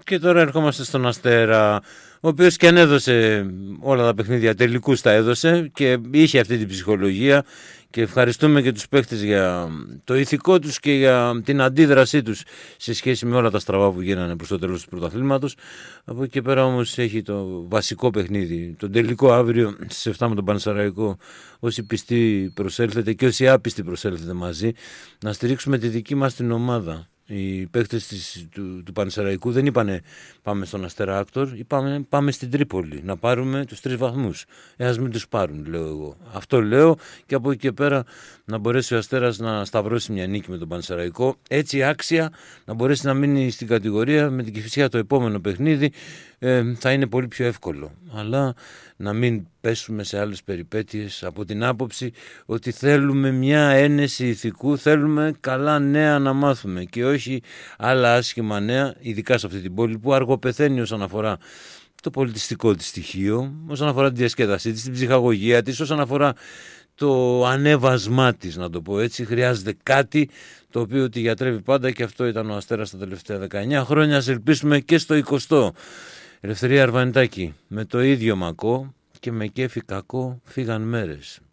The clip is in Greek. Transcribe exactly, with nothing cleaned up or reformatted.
Και τώρα ερχόμαστε στον Αστέρα, ο οποίος και αν έδωσε όλα τα παιχνίδια, τελικούς τα έδωσε και είχε αυτή την ψυχολογία, και ευχαριστούμε και τους παίχτες για το ηθικό τους και για την αντίδρασή τους σε σχέση με όλα τα στραβά που γίνανε προς το τέλος του πρωταθλήματος. Από εκεί και πέρα όμως έχει το βασικό παιχνίδι, τον τελικό αύριο στις εφτά με τον Πανσεραϊκό. Όσοι πιστοί προσέλθετε και όσοι άπιστοι προσέλθετε μαζί, να στηρίξουμε τη δική μας την ομάδα. Οι παίκτες της, του, του Πανσεραϊκού δεν είπανε πάμε στον Αστέρα Άκτορ, είπαμε πάμε στην Τρίπολη να πάρουμε τους τρεις βαθμούς. Ε, ας μην τους πάρουν, λέω εγώ. Αυτό λέω, και από εκεί και πέρα να μπορέσει ο Αστέρας να σταυρώσει μια νίκη με τον Πανσεραϊκό, έτσι άξια να μπορέσει να μείνει στην κατηγορία. Με την Κηφισιά το επόμενο παιχνίδι ε, θα είναι πολύ πιο εύκολο. Αλλά να μην πέσουμε σε άλλες περιπέτειες, από την άποψη ότι θέλουμε μια ένεση ηθικού, θέλουμε καλά νέα να μάθουμε και όχι άλλα άσχημα νέα, ειδικά σε αυτή την πόλη που αργοπεθαίνει όσον αφορά το πολιτιστικό της στοιχείο, όσον αφορά τη διασκέδασή της, την ψυχαγωγία της, όσον αφορά το ανέβασμά της, να το πω έτσι. Χρειάζεται κάτι το οποίο τη γιατρεύει πάντα, και αυτό ήταν ο Αστέρας τα τελευταία δεκαεννιά χρόνια. Ας ελπίσουμε και στο εικοστό. Ελευθερία Αρβανιτάκη, με το ίδιο μακό και με κέφι κακό φύγαν μέρες.